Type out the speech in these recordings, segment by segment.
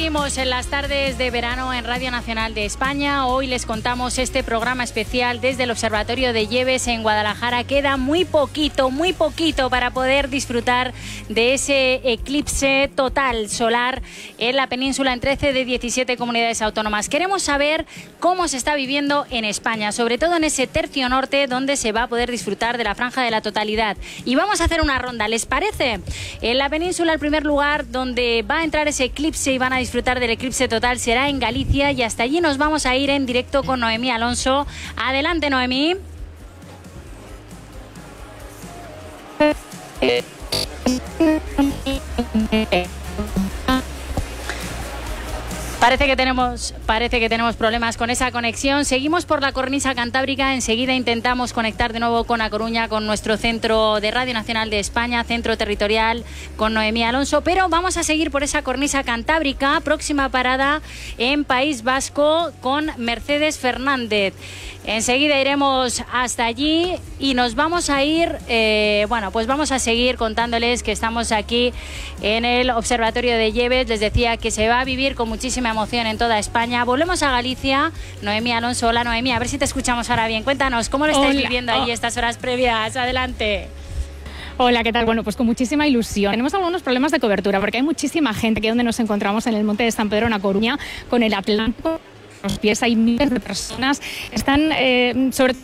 Seguimos en las tardes de verano en Radio Nacional de España. Hoy les contamos este programa especial desde el Observatorio de Lleves en Guadalajara. Queda muy poquito para poder disfrutar de ese eclipse total solar en la península en 13 de 17 comunidades autónomas. Queremos saber cómo se está viviendo en España, sobre todo en ese tercio norte donde se va a poder disfrutar de la franja de la totalidad. Y vamos a hacer una ronda, ¿les parece? En la península, el primer lugar donde va a entrar ese eclipse y van a disfrutar del eclipse total será en Galicia, y hasta allí nos vamos a ir en directo con Noemí Alonso. Adelante, Noemí. Parece que tenemos problemas con esa conexión. Seguimos por la cornisa cantábrica. Enseguida intentamos conectar de nuevo con A Coruña, con nuestro centro de Radio Nacional de España, centro territorial, con Noemí Alonso. Pero vamos a seguir por esa cornisa cantábrica. Próxima parada en País Vasco con Mercedes Fernández. Enseguida iremos hasta allí y nos vamos a ir, pues vamos a seguir contándoles que estamos aquí en el Observatorio de Lleves. Les decía que se va a vivir con muchísima emoción en toda España. Volvemos a Galicia. Noemí Alonso, hola Noemí, a ver si te escuchamos ahora bien. Cuéntanos, ¿cómo lo estáis viviendo allí estas horas previas? Adelante. Hola, ¿qué tal? Bueno, pues con muchísima ilusión. Tenemos algunos problemas de cobertura porque hay muchísima gente aquí donde nos encontramos en el Monte de San Pedro, en A Coruña, con el Atlántico. Los pies hay miles de personas, están sobre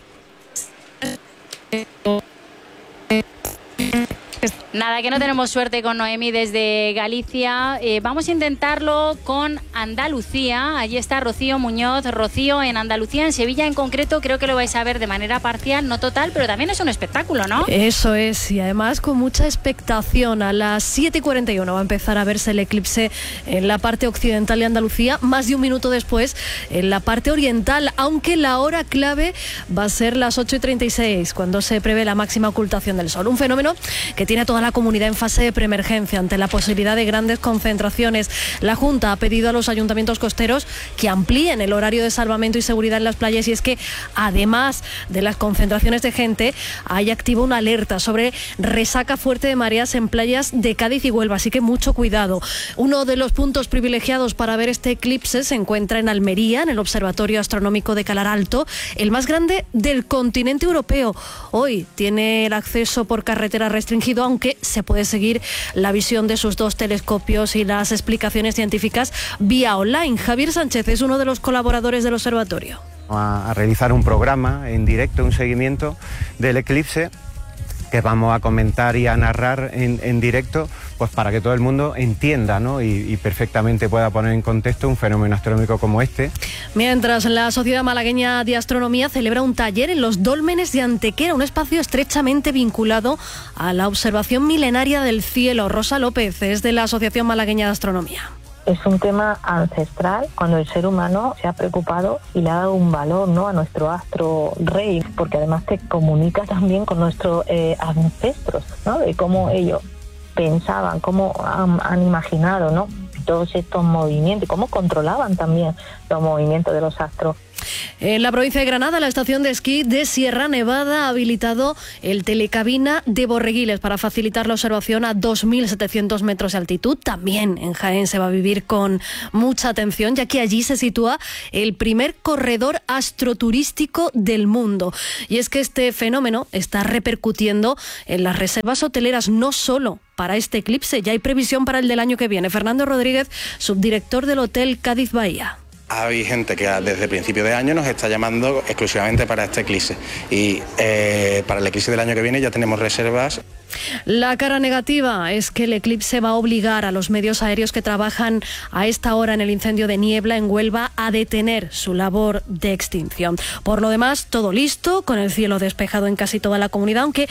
Nada, que no tenemos suerte con Noemí desde Galicia. Vamos a intentarlo con Andalucía. Allí está Rocío Muñoz. Rocío, en Andalucía, en Sevilla en concreto, creo que lo vais a ver de manera parcial, no total, pero también es un espectáculo, ¿no? Eso es, y además con mucha expectación. A las 7:41 va a empezar a verse el eclipse en la parte occidental de Andalucía, más de un minuto después en la parte oriental, aunque la hora clave va a ser las 8:36, cuando se prevé la máxima ocultación del sol. Un fenómeno que tiene a toda la comunidad en fase de preemergencia ante la posibilidad de grandes concentraciones. La Junta ha pedido a los ayuntamientos costeros que amplíen el horario de salvamento y seguridad en las playas, y es que además de las concentraciones de gente hay activa una alerta sobre resaca fuerte de mareas en playas de Cádiz y Huelva, así que mucho cuidado. Uno de los puntos privilegiados para ver este eclipse se encuentra en Almería, en el Observatorio Astronómico de Calar Alto, el más grande del continente europeo. Hoy tiene el acceso por carretera restringido, aunque se puede seguir la visión de sus dos telescopios y las explicaciones científicas vía online. Javier Sánchez es uno de los colaboradores del observatorio. A realizar un programa en directo, un seguimiento del eclipse que vamos a comentar y a narrar en directo, pues para que todo el mundo entienda, ¿no? y perfectamente pueda poner en contexto un fenómeno astronómico como este. Mientras la Sociedad Malagueña de Astronomía celebra un taller en los Dólmenes de Antequera, un espacio estrechamente vinculado a la observación milenaria del cielo. Rosa López es de la Asociación Malagueña de Astronomía. Es un tema ancestral cuando el ser humano se ha preocupado y le ha dado un valor, ¿no?, a nuestro astro rey, porque además te comunica también con nuestros ancestros, ¿no?, de cómo ellos pensaban, cómo han imaginado, ¿no?, todos estos movimientos, cómo controlaban también los movimientos de los astros. En la provincia de Granada, la estación de esquí de Sierra Nevada ha habilitado el telecabina de Borreguiles para facilitar la observación a 2.700 metros de altitud. También en Jaén se va a vivir con mucha atención, ya que allí se sitúa el primer corredor astroturístico del mundo. Y es que este fenómeno está repercutiendo en las reservas hoteleras, no solo para este eclipse, ya hay previsión para el del año que viene. Fernando Rodríguez, subdirector del Hotel Cádiz Bahía. Hay gente que desde principio de año nos está llamando exclusivamente para este eclipse, y para el eclipse del año que viene ya tenemos reservas. La cara negativa es que el eclipse va a obligar a los medios aéreos que trabajan a esta hora en el incendio de Niebla en Huelva a detener su labor de extinción. Por lo demás, todo listo, con el cielo despejado en casi toda la comunidad, aunque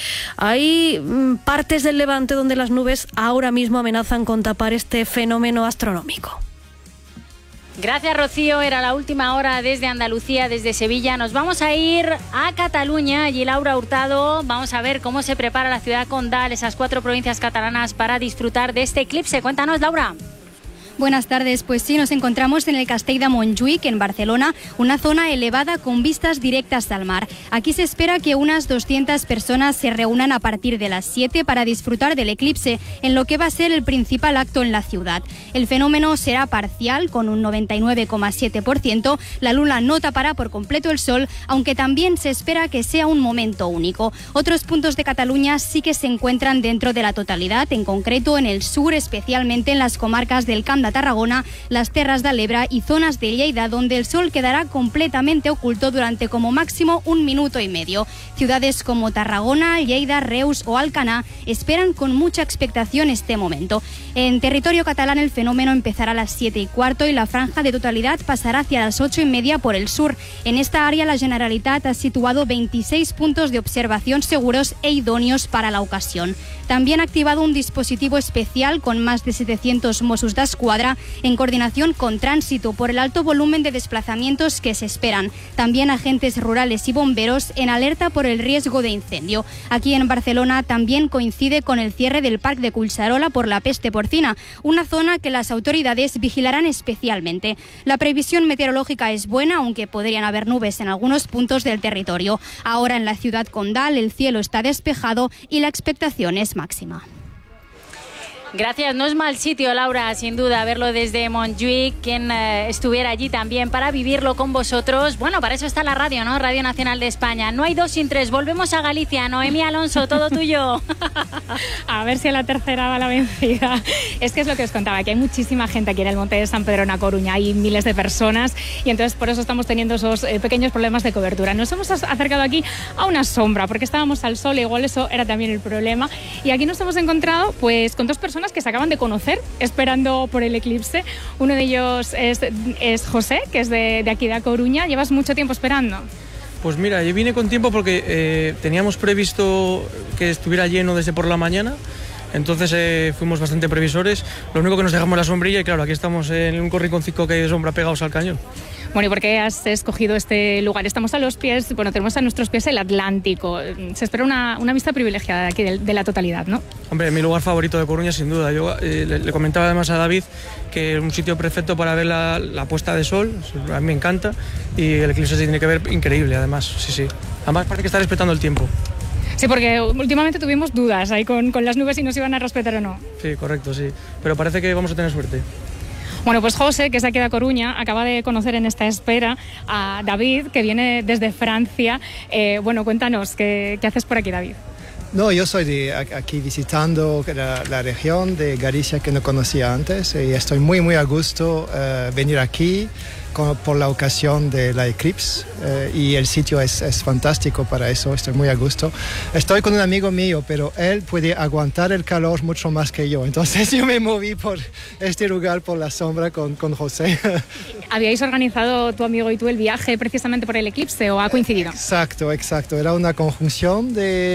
hay partes del Levante donde las nubes ahora mismo amenazan con tapar este fenómeno astronómico. Gracias, Rocío. Era la última hora desde Andalucía, desde Sevilla. Nos vamos a ir a Cataluña. Allí Laura Hurtado. Vamos a ver cómo se prepara la ciudad condal, esas 4 provincias catalanas, para disfrutar de este eclipse. Cuéntanos, Laura. Buenas tardes, pues sí, nos encontramos en el Castell de Montjuïc, en Barcelona, una zona elevada con vistas directas al mar. Aquí se espera que unas 200 personas se reúnan a partir de las 7 para disfrutar del eclipse, en lo que va a ser el principal acto en la ciudad. El fenómeno será parcial, con un 99,7%. La luna no tapará por completo el sol, aunque también se espera que sea un momento único. Otros puntos de Cataluña sí que se encuentran dentro de la totalidad, en concreto en el sur, especialmente en las comarcas del Camp de Tarragona, las Terras de l'Ebre y zonas de Lleida, donde el sol quedará completamente oculto durante como máximo 1 minuto y medio. Ciudades como Tarragona, Lleida, Reus o Alcanar esperan con mucha expectación este momento. En territorio catalán el fenómeno empezará a las 7:15 y la franja de totalidad pasará hacia las 8:30 por el sur. En esta área la Generalitat ha situado 26 puntos de observación seguros e idóneos para la ocasión. También ha activado un dispositivo especial con más de 700 Mossos d'Esquadra en coordinación con Tránsito por el alto volumen de desplazamientos que se esperan. También agentes rurales y bomberos en alerta por el riesgo de incendio. Aquí en Barcelona también coincide con el cierre del Parc de Collserola por la peste porcina, una zona que las autoridades vigilarán especialmente. La previsión meteorológica es buena, aunque podrían haber nubes en algunos puntos del territorio. Ahora en la ciudad condal el cielo está despejado y la expectación es máxima. Gracias, no es mal sitio, Laura, sin duda, verlo desde Montjuïc, quien estuviera allí también para vivirlo con vosotros. Bueno, para eso está la radio, ¿no? Radio Nacional de España. No hay 2 sin 3, volvemos a Galicia. Noemí Alonso, todo tuyo. A ver si a la tercera va la vencida. Es que es lo que os contaba, que hay muchísima gente aquí en el Monte de San Pedro, en A Coruña, hay miles de personas y entonces por eso estamos teniendo esos pequeños problemas de cobertura. Nos hemos acercado aquí a una sombra, porque estábamos al sol, igual eso era también el problema. Y aquí nos hemos encontrado pues con 2 personas que se acaban de conocer esperando por el eclipse. Uno de ellos es José, que es de aquí de A Coruña. ¿Llevas mucho tiempo esperando? Pues mira, yo vine con tiempo porque teníamos previsto que estuviera lleno desde por la mañana, entonces fuimos bastante previsores. Lo único que nos dejamos la sombrilla y claro, aquí estamos en un rinconcito que hay de sombra pegados al cañón. Bueno, ¿y por qué has escogido este lugar? Estamos a los pies, bueno, tenemos a nuestros pies el Atlántico. Se espera una vista privilegiada de aquí, de la totalidad, ¿no? Hombre, mi lugar favorito de Coruña, sin duda. Yo le comentaba además a David que es un sitio perfecto para ver la puesta de sol. A mí me encanta y el eclipse se tiene que ver increíble, además. Sí. Además parece que está respetando el tiempo. Sí, porque últimamente tuvimos dudas ahí con las nubes si nos iban a respetar o no. Sí, correcto, sí. Pero parece que vamos a tener suerte. Bueno, pues José, que es de aquí de A Coruña, acaba de conocer en esta espera a David, que viene desde Francia. Bueno, cuéntanos, ¿qué haces por aquí, David? No, yo soy aquí visitando la región de Galicia que no conocía antes y estoy muy a gusto venir aquí por la ocasión de la eclipse y el sitio es fantástico para eso, estoy muy a gusto. Estoy con un amigo mío, pero él puede aguantar el calor mucho más que yo, entonces yo me moví por este lugar, por la sombra con José. ¿Habíais organizado tu amigo y tú el viaje precisamente por el eclipse o ha coincidido? Exacto, era una conjunción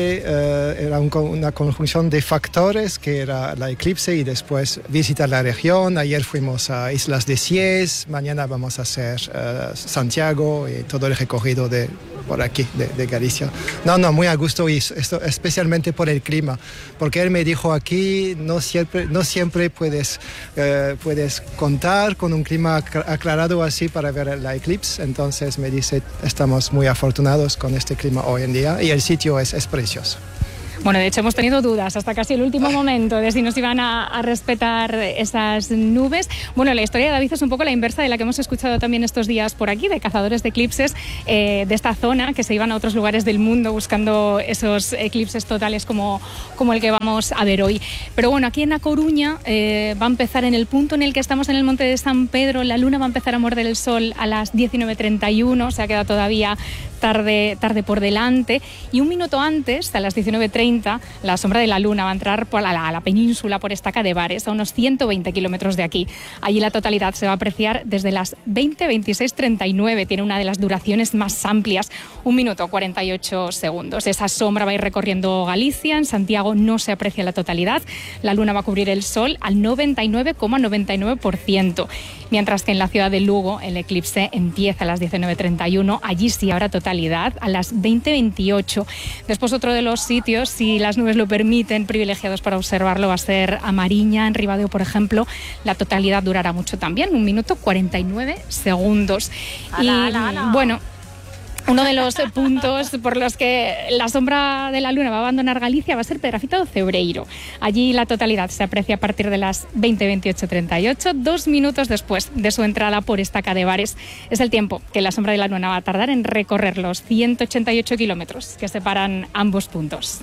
de factores que era la eclipse y después visitar la región. Ayer fuimos a Islas de Siés, mañana vamos a hacer Santiago y todo el recorrido por aquí, de Galicia. No, muy a gusto y esto, especialmente por el clima, porque él me dijo aquí no siempre puedes contar con un clima aclarado así para ver la eclipse, entonces me dice estamos muy afortunados con este clima hoy en día y el sitio es precioso. Bueno, de hecho hemos tenido dudas hasta casi el último momento de si nos iban a respetar esas nubes. Bueno, la historia de David es un poco la inversa de la que hemos escuchado también estos días por aquí, de cazadores de eclipses de esta zona que se iban a otros lugares del mundo buscando esos eclipses totales como el que vamos a ver hoy. Pero bueno, aquí en A Coruña va a empezar en el punto en el que estamos en el Monte de San Pedro, la luna va a empezar a morder el sol a las 19:31, se ha quedado todavía tarde por delante y un minuto antes, a las 19:30, la sombra de la luna va a entrar por la península, por Estaca de Bares, a unos 120 kilómetros de aquí. Allí la totalidad se va a apreciar desde las 20:26:39, tiene una de las duraciones más amplias, 1 minuto 48 segundos. Esa sombra va a ir recorriendo Galicia, en Santiago no se aprecia la totalidad, la luna va a cubrir el sol al 99,99%, mientras que en la ciudad de Lugo el eclipse empieza a las 19:31, allí sí habrá totalidad totalidad a las 20:28. Después otro de los sitios, si las nubes lo permiten, privilegiados para observarlo, va a ser a Mariña, en Ribadeo, por ejemplo. La totalidad durará mucho también, 1 minuto 49 segundos. Bueno, uno de los puntos por los que la sombra de la luna va a abandonar Galicia va a ser Pedrafita do Cebreiro. Allí la totalidad se aprecia a partir de las 20:28:38, 2 minutos después de su entrada por Estaca de Bares. Es el tiempo que la sombra de la luna va a tardar en recorrer los 188 kilómetros que separan ambos puntos.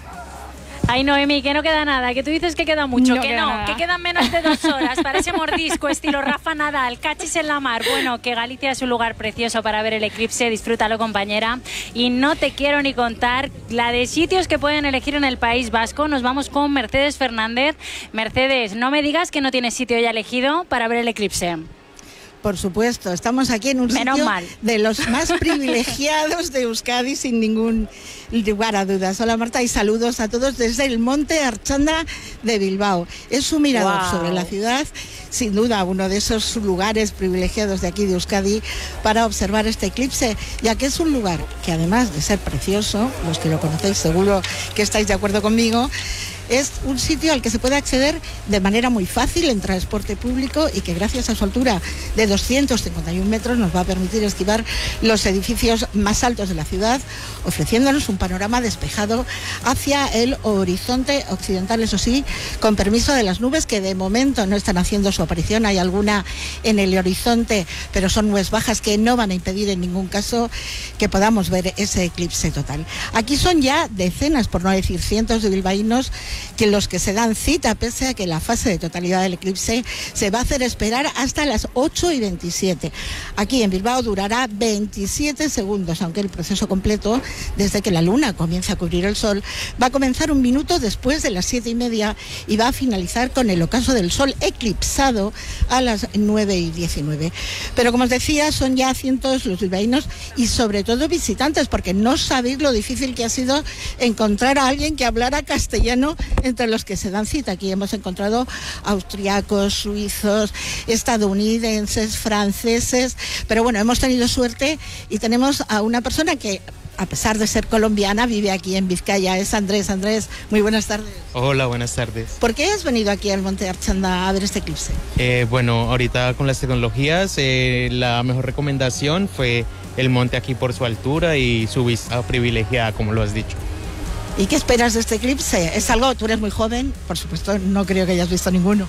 Ay, Noemí, que no queda nada, que tú dices que queda mucho, no que queda no, nada. que quedan menos de 2 horas para ese mordisco estilo Rafa Nadal, cachis en la mar. Bueno, que Galicia es un lugar precioso para ver el eclipse, disfrútalo, compañera. Y no te quiero ni contar la de sitios que pueden elegir en el País Vasco. Nos vamos con Mercedes Fernández. Mercedes, no me digas que no tienes sitio ya elegido para ver el eclipse. Por supuesto, estamos aquí en un sitio de los más privilegiados de Euskadi, sin ningún lugar a dudas. Hola Marta y saludos a todos desde el Monte Archanda de Bilbao. Es un mirador sobre la ciudad, sin duda uno de esos lugares privilegiados de aquí de Euskadi para observar este eclipse, ya que es un lugar que además de ser precioso, los que lo conocéis seguro que estáis de acuerdo conmigo, es un sitio al que se puede acceder de manera muy fácil en transporte público y que gracias a su altura de 251 metros nos va a permitir esquivar los edificios más altos de la ciudad, ofreciéndonos un panorama despejado hacia el horizonte occidental, eso sí, con permiso de las nubes que de momento no están haciendo su aparición. Hay alguna en el horizonte, pero son nubes bajas que no van a impedir en ningún caso que podamos ver ese eclipse total. Aquí son ya decenas, por no decir cientos de bilbaínos que los que se dan cita, pese a que la fase de totalidad del eclipse se va a hacer esperar hasta las 8:27. Aquí en Bilbao durará 27 segundos, aunque el proceso completo, desde que la luna comienza a cubrir el sol, va a comenzar 1 minuto después de las 7:30 y va a finalizar con el ocaso del sol eclipsado a las 9:19. Pero como os decía, son ya cientos los bilbaínos y sobre todo visitantes, porque no sabéis lo difícil que ha sido encontrar a alguien que hablara castellano entre los que se dan cita. Aquí hemos encontrado austriacos, suizos, estadounidenses, franceses, pero bueno, hemos tenido suerte y tenemos a una persona que, a pesar de ser colombiana, vive aquí en Vizcaya. Es Andrés. Andrés, muy buenas tardes. Hola, buenas tardes. ¿Por qué has venido aquí al Monte Archanda a ver este eclipse? Bueno, ahorita con las tecnologías, la mejor recomendación fue el monte aquí por su altura y su vista privilegiada, como lo has dicho. ¿Y qué esperas de este eclipse? ¿Es algo? Tú eres muy joven, por supuesto, no creo que hayas visto ninguno.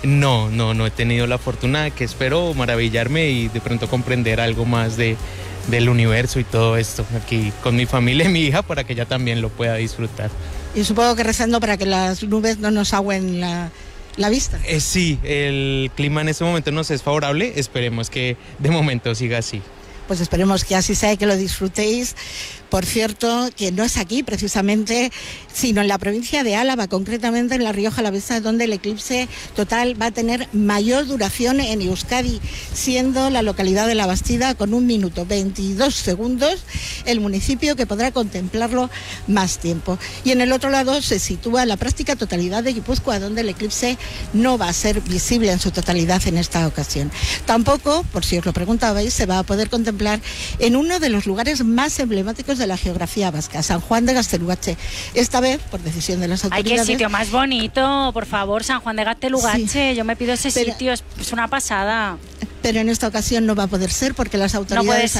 No he tenido la fortuna, que espero maravillarme y de pronto comprender algo más del universo y todo esto aquí con mi familia y mi hija para que ella también lo pueda disfrutar. Y supongo que rezando para que las nubes no nos agüen la vista. Sí, el clima en este momento nos es favorable, esperemos que de momento siga así. Pues esperemos que así sea y que lo disfrutéis. Por cierto, que no es aquí precisamente, sino en la provincia de Álava, concretamente en La Rioja Alavesa, donde el eclipse total va a tener mayor duración en Euskadi, siendo la localidad de La Bastida con 1 minuto 22 segundos el municipio que podrá contemplarlo más tiempo. Y en el otro lado se sitúa la práctica totalidad de Guipúzcoa, donde el eclipse no va a ser visible en su totalidad en esta ocasión. Tampoco, por si os lo preguntabais, se va a poder contemplar en uno de los lugares más emblemáticos de la geografía vasca, San Juan de Gaztelugatxe. Esta vez, por decisión de las autoridades... ¡Ay, qué sitio más bonito! Por favor, San Juan de Gaztelugatxe. Sí. Yo me pido ese sitio, es una pasada. Pero en esta ocasión no va a poder ser porque las autoridades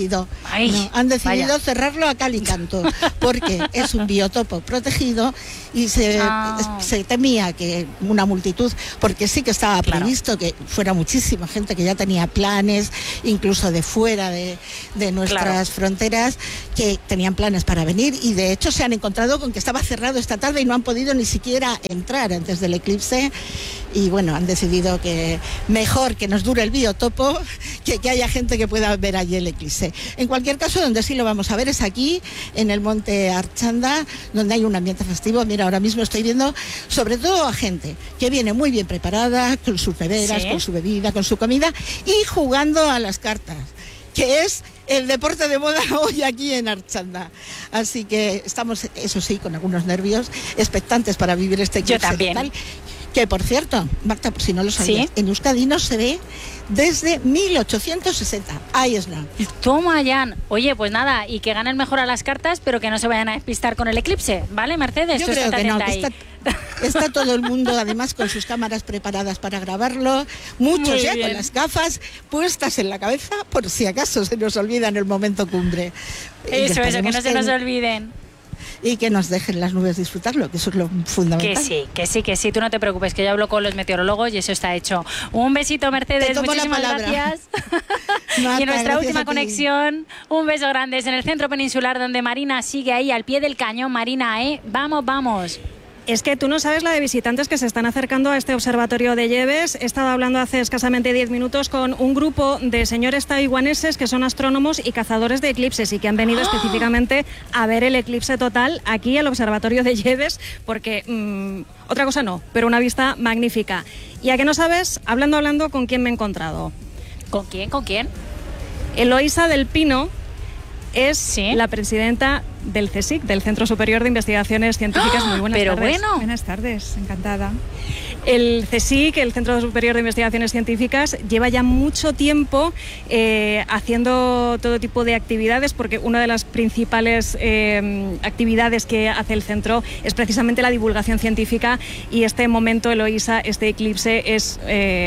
han decidido cerrarlo a cal y canto, porque es un biotopo protegido y se temía que una multitud, porque sí que estaba previsto que fuera muchísima gente que ya tenía planes, incluso de fuera de nuestras fronteras, que tenían planes para venir y de hecho se han encontrado con que estaba cerrado esta tarde y no han podido ni siquiera entrar antes del eclipse. Y bueno, han decidido que mejor que nos dure el biotopo que haya gente que pueda ver allí el eclipse. En cualquier caso, donde sí lo vamos a ver es aquí, en el Monte Archanda, donde hay un ambiente festivo. Mira, ahora mismo estoy viendo sobre todo a gente que viene muy bien preparada, con sus neveras, con su bebida, con su comida y jugando a las cartas, que es el deporte de moda hoy aquí en Archanda. Así que estamos, eso sí, con algunos nervios, expectantes para vivir este eclipse. Yo también. Que por cierto, Marta, por si no lo sabías, ¿Sí? en Euskadi no se ve desde 1860. Ahí está. Toma, Jan. Oye, pues nada, y que ganen mejor a las cartas, pero que no se vayan a despistar con el eclipse, ¿vale, Mercedes? Yo Tú creo estate que no, atenta que ahí. está todo el mundo además con sus cámaras preparadas para grabarlo, muchos Muy ya bien. con las gafas puestas en la cabeza por si acaso se nos olvida en el momento cumbre. Eso, que no se nos olviden. Y que nos dejen las nubes disfrutarlo, que eso es lo fundamental. Que sí, tú no te preocupes, que yo hablo con los meteorólogos y eso está hecho. Un besito, Mercedes, Te tomo muchísimas la palabra. gracias. Marta, Y en nuestra gracias última a ti. conexión, un beso grande, es en el centro peninsular donde Marina sigue ahí al pie del cañón. Marina, vamos. Es que tú no sabes la de visitantes que se están acercando a este observatorio de Yebes. He estado hablando hace escasamente 10 minutos con un grupo de señores taiwaneses que son astrónomos y cazadores de eclipses y que han venido específicamente a ver el eclipse total aquí al observatorio de Yebes porque otra cosa no, pero una vista magnífica. Y a que no sabes, hablando con quién me he encontrado. ¿Con quién? Eloísa del Pino es la presidenta del CSIC, del Centro Superior de Investigaciones Científicas. Muy buenas tardes. Bueno. Buenas tardes, encantada. El CSIC, el Centro Superior de Investigaciones Científicas, lleva ya mucho tiempo haciendo todo tipo de actividades, porque una de las principales actividades que hace el centro es precisamente la divulgación científica, y este momento, Eloísa, este eclipse, es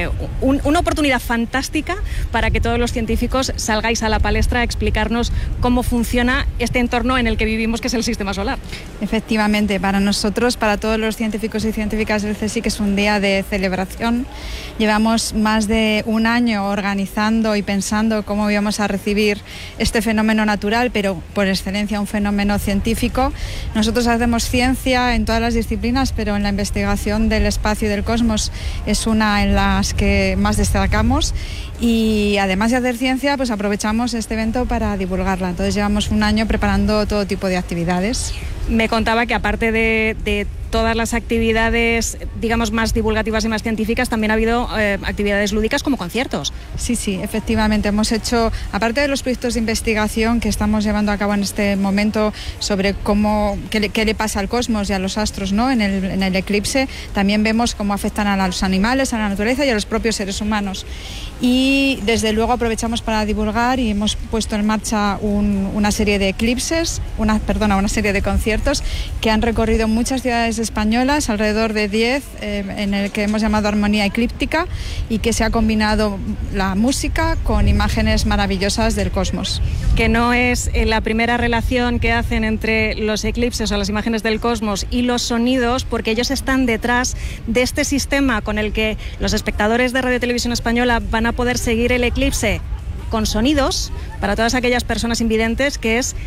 una oportunidad fantástica para que todos los científicos salgáis a la palestra a explicarnos cómo funciona este entorno en el que vivimos, que es el sistema solar. Efectivamente, para nosotros, para todos los científicos y científicas del CSIC, es un día de celebración. Llevamos más de un año organizando y pensando cómo íbamos a recibir este fenómeno natural, pero por excelencia un fenómeno científico. Nosotros hacemos ciencia en todas las disciplinas, pero en la investigación del espacio y del cosmos es una en las que más destacamos, y además de hacer ciencia, pues aprovechamos este evento para divulgarla. Entonces llevamos un año preparando todo tipo de actividades. Me contaba que aparte de todas las actividades, digamos, más divulgativas y más científicas, también ha habido actividades lúdicas como conciertos. Sí, efectivamente. Hemos hecho, aparte de los proyectos de investigación que estamos llevando a cabo en este momento sobre qué le pasa al cosmos y a los astros, ¿no?, en el eclipse, también vemos cómo afectan a los animales, a la naturaleza y a los propios seres humanos. Y desde luego aprovechamos para divulgar y hemos puesto en marcha una serie de eclipses, una serie de conciertos que han recorrido muchas ciudades españolas, alrededor de 10, en el que hemos llamado Armonía Eclíptica, y que se ha combinado la música con imágenes maravillosas del cosmos. Que no es la primera relación que hacen entre los eclipses o las imágenes del cosmos y los sonidos, porque ellos están detrás de este sistema con el que los espectadores de Radio Televisión Española van a poder seguir el eclipse con sonidos para todas aquellas personas invidentes, que es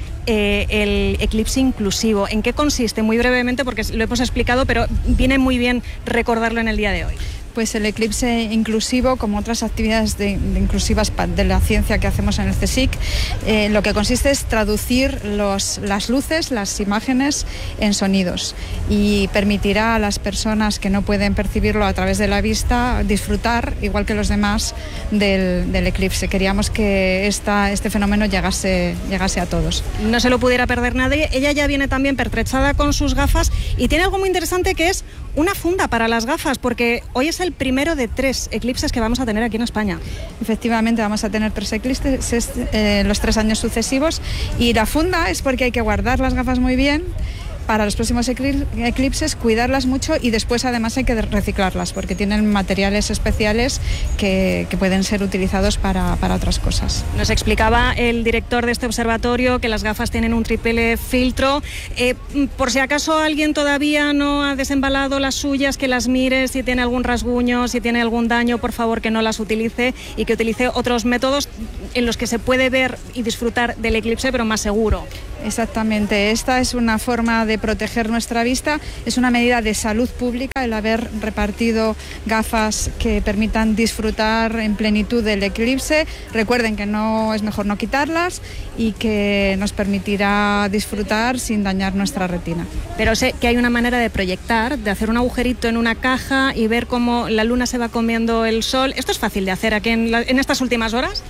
el eclipse inclusivo. ¿En qué consiste? Muy brevemente, porque lo hemos explicado, pero viene muy bien recordarlo en el día de hoy. Pues el eclipse inclusivo, como otras actividades inclusivas de la ciencia que hacemos en el CSIC, lo que consiste es traducir las luces, las imágenes en sonidos, y permitirá a las personas que no pueden percibirlo a través de la vista disfrutar, igual que los demás, del eclipse. Queríamos que este fenómeno llegase a todos. No se lo pudiera perder nadie. Ella ya viene también pertrechada con sus gafas y tiene algo muy interesante, que es una funda para las gafas, porque hoy es el primero de 3 eclipses que vamos a tener aquí en España. Efectivamente, vamos a tener 3 eclipses los 3 años sucesivos, y la funda es porque hay que guardar las gafas muy bien para los próximos eclipses, cuidarlas mucho, y después además hay que reciclarlas porque tienen materiales especiales que pueden ser utilizados para otras cosas. Nos explicaba el director de este observatorio que las gafas tienen un triple filtro. Por si acaso alguien todavía no ha desembalado las suyas, que las mire, si tiene algún rasguño, si tiene algún daño, por favor que no las utilice, y que utilice otros métodos en los que se puede ver y disfrutar del eclipse, pero más seguro. Exactamente, esta es una forma de proteger nuestra vista, es una medida de salud pública el haber repartido gafas que permitan disfrutar en plenitud del eclipse. Recuerden que no es mejor no quitarlas, y que nos permitirá disfrutar sin dañar nuestra retina. Pero sé que hay una manera de proyectar, de hacer un agujerito en una caja y ver cómo la luna se va comiendo el sol. ¿Esto es fácil de hacer aquí en estas últimas horas? Pues mira,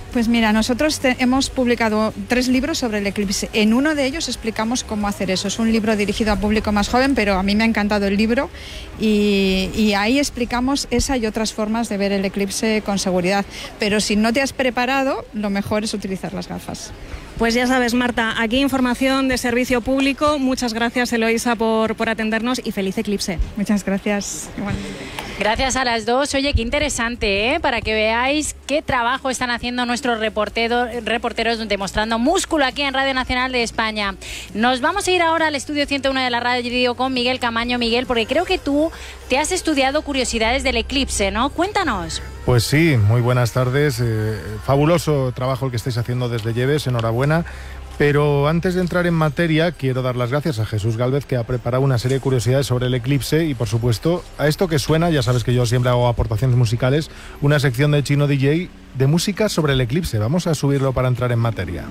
Mira, nosotros hemos publicado 3 libros sobre el eclipse. En uno de ellos explicamos cómo hacer eso. Es un libro dirigido a público más joven, pero a mí me ha encantado el libro y ahí explicamos esa y otras formas de ver el eclipse con seguridad. Pero si no te has preparado, lo mejor es utilizar las gafas. Pues ya sabes, Marta, aquí información de servicio público. Muchas gracias, Eloísa, por atendernos y feliz eclipse. Muchas gracias. Igualmente. Gracias a las dos. Oye, qué interesante, ¿eh? Para que veáis qué trabajo están haciendo nuestros reporteros demostrando músculo aquí en Radio Nacional de España. Nos vamos a ir ahora al estudio 101 de la radio con Miguel Camaño. Miguel, porque creo que tú te has estudiado curiosidades del eclipse, ¿no? Cuéntanos. Pues sí, muy buenas tardes. Fabuloso trabajo el que estáis haciendo desde Lleves, enhorabuena. Pero antes de entrar en materia, quiero dar las gracias a Jesús Gálvez, que ha preparado una serie de curiosidades sobre el eclipse y, por supuesto, a esto que suena, ya sabes que yo siempre hago aportaciones musicales, una sección de Chino DJ de música sobre el eclipse. Vamos a subirlo para entrar en materia.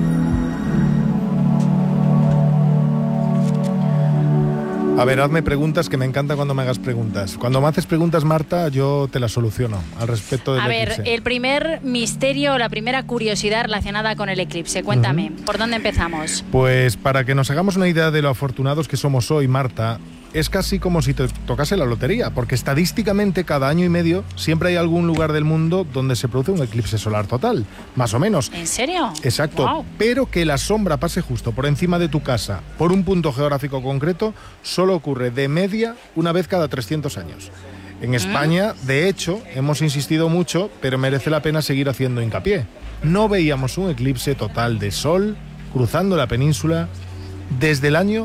A ver, hazme preguntas, que me encanta cuando me hagas preguntas. Cuando me haces preguntas, Marta, yo te las soluciono al respecto del eclipse. A ver, el primer misterio, la primera curiosidad relacionada con el eclipse. Cuéntame, ¿por dónde empezamos? Pues para que nos hagamos una idea de lo afortunados que somos hoy, Marta, es casi como si te tocase la lotería, porque estadísticamente cada año y medio siempre hay algún lugar del mundo donde se produce un eclipse solar total, más o menos. ¿En serio? Exacto, wow. Pero que la sombra pase justo por encima de tu casa, por un punto geográfico concreto, solo ocurre de media una vez cada 300 años. En España, de hecho, hemos insistido mucho, pero merece la pena seguir haciendo hincapié. No veíamos un eclipse total de sol cruzando la península desde el año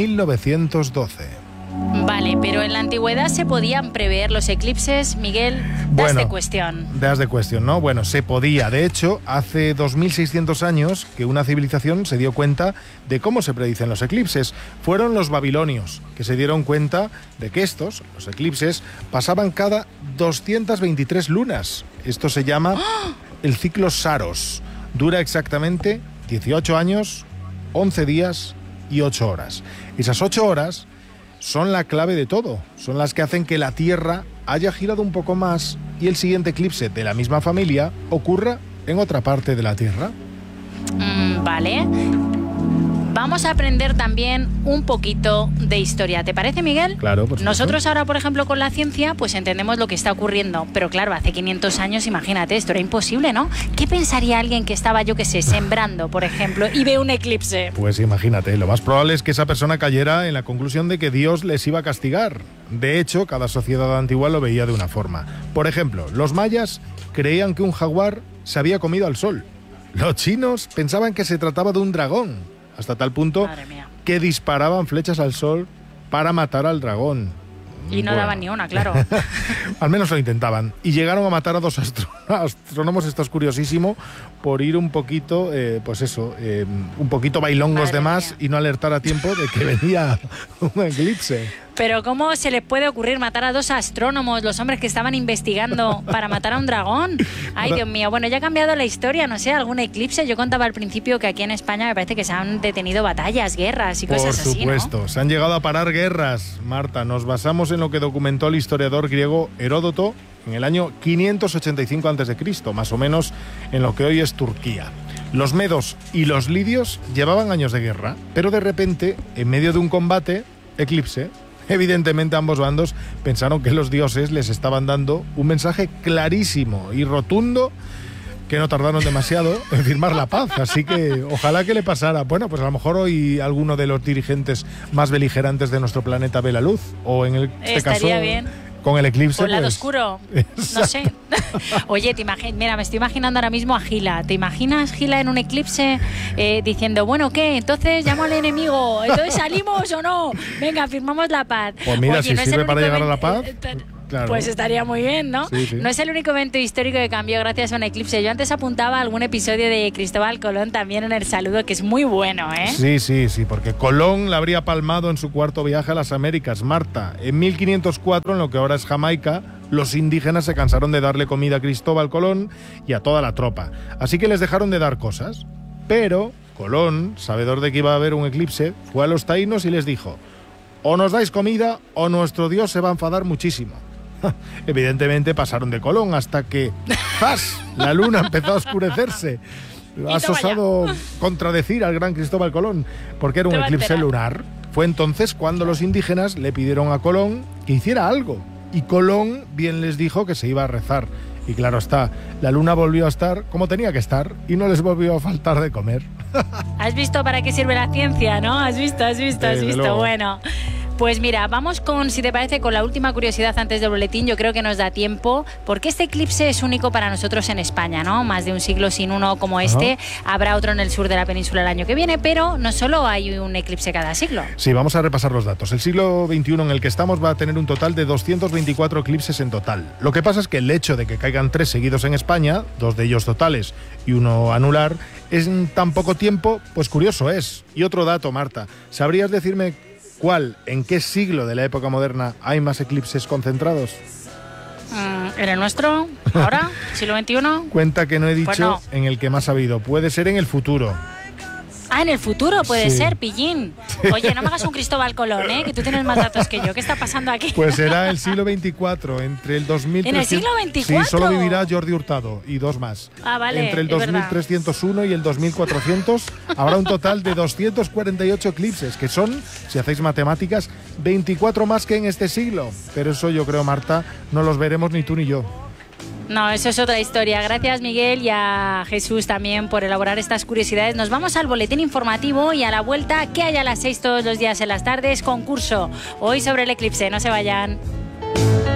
1912. Vale, pero en la antigüedad se podían prever los eclipses, Miguel, das de cuestión. Das de cuestión, ¿no? Bueno, se podía. De hecho, hace 2600 años que una civilización se dio cuenta de cómo se predicen los eclipses. Fueron los babilonios, que se dieron cuenta de que los eclipses, pasaban cada 223 lunas. Esto se llama el ciclo Saros. Dura exactamente 18 años, 11 días y 8 horas. Esas 8 horas son la clave de todo, son las que hacen que la Tierra haya girado un poco más y el siguiente eclipse de la misma familia ocurra en otra parte de la Tierra. Vale. Vamos a aprender también un poquito de historia. ¿Te parece, Miguel? Claro, por supuesto. Nosotros ahora, por ejemplo, con la ciencia, pues entendemos lo que está ocurriendo. Pero claro, hace 500 años, imagínate, esto era imposible, ¿no? ¿Qué pensaría alguien que estaba, yo qué sé, sembrando, por ejemplo, y ve un eclipse? Pues imagínate, lo más probable es que esa persona cayera en la conclusión de que Dios les iba a castigar. De hecho, cada sociedad antigua lo veía de una forma. Por ejemplo, los mayas creían que un jaguar se había comido al sol. Los chinos pensaban que se trataba de un dragón. Hasta tal punto que disparaban flechas al sol para matar al dragón. Y no daban ni una, claro. Al menos lo intentaban. Y llegaron a matar a 2 astrónomos. Esto es curiosísimo, por ir un poquito, un poquito bailongos de más y no alertar a tiempo de que venía un eclipse. Pero ¿cómo se les puede ocurrir matar a 2 astrónomos, los hombres que estaban investigando para matar a un dragón? Ay, Dios mío. Bueno, ya ha cambiado la historia, no sé, algún eclipse. Yo contaba al principio que aquí en España me parece que se han detenido batallas, guerras y cosas así, ¿no? Por supuesto, se han llegado a parar guerras, Marta. Nos basamos en lo que documentó el historiador griego Heródoto en el año 585 a.C., más o menos en lo que hoy es Turquía. Los medos y los lidios llevaban años de guerra, pero de repente, en medio de un combate, eclipse. Evidentemente ambos bandos pensaron que los dioses les estaban dando un mensaje clarísimo y rotundo que no tardaron demasiado en firmar la paz, así que ojalá que le pasara. Bueno, pues a lo mejor hoy alguno de los dirigentes más beligerantes de nuestro planeta ve la luz, o en este caso bien. Con el eclipse. O el lado oscuro, no sé. Oye, mira, me estoy imaginando ahora mismo a Gila. ¿Te imaginas Gila en un eclipse diciendo, bueno, ¿qué? Entonces llamo al enemigo, ¿entonces salimos o no? Venga, firmamos la paz. Pues mira, oye, si no sirve para llegar a la paz... Claro. Pues estaría muy bien, ¿no? Sí, sí. No es el único evento histórico que cambió gracias a un eclipse. Yo antes apuntaba algún episodio de Cristóbal Colón también en el saludo, que es muy bueno, ¿eh? Sí, porque Colón la habría palmado en su 4º viaje a las Américas, Marta. En 1504, en lo que ahora es Jamaica, los indígenas se cansaron de darle comida a Cristóbal Colón y a toda la tropa. Así que les dejaron de dar cosas. Pero Colón, sabedor de que iba a haber un eclipse, fue a los taínos y les dijo: o nos dais comida o nuestro Dios se va a enfadar muchísimo. Evidentemente pasaron de Colón hasta que ¡zas!, la luna empezó a oscurecerse. Has osado contradecir al gran Cristóbal Colón, porque era un eclipse lunar. Fue entonces cuando los indígenas le pidieron a Colón que hiciera algo, y Colón bien les dijo que se iba a rezar. Y claro está, la luna volvió a estar como tenía que estar y no les volvió a faltar de comer. ¿Has visto para qué sirve la ciencia, no? ¿Has visto? Luego. Bueno, pues mira, vamos con, si te parece, con la última curiosidad antes del boletín. Yo creo que nos da tiempo, porque este eclipse es único para nosotros en España, ¿no? Más de un siglo sin uno como este. Habrá otro en el sur de la península el año que viene, pero no solo hay un eclipse cada siglo. Sí, vamos a repasar los datos. El siglo XXI en el que estamos va a tener un total de 224 eclipses en total. Lo que pasa es que el hecho de que caigan 3 seguidos en España, 2 de ellos totales y 1 anular, en tan poco tiempo, pues curioso es. Y otro dato, Marta, ¿sabrías decirme en qué siglo de la época moderna hay más eclipses concentrados? ¿En el nuestro? ¿Ahora? ¿Siglo XXI? Cuenta que no he dicho Pues no. En el que más ha habido. Puede ser en el futuro. Ah, en el futuro puede Sí. ser, pillín. Oye, no me hagas un Cristóbal Colón, que tú tienes más datos que yo. ¿Qué está pasando aquí? Pues será el siglo XXIV, entre el 2300... ¿En el siglo XXIV? Sí, solo vivirá Jordi Hurtado y 2 más. Ah, vale, Entre el es verdad. 2301 y el 2400 habrá un total de 248 eclipses, que son, si hacéis matemáticas, 24 más que en este siglo. Pero eso yo creo, Marta, no los veremos ni tú ni yo. No, eso es otra historia. Gracias, Miguel, y a Jesús también por elaborar estas curiosidades. Nos vamos al boletín informativo y a la vuelta, que hay a las 6 todos los días en las tardes, concurso. Hoy sobre el eclipse, no se vayan.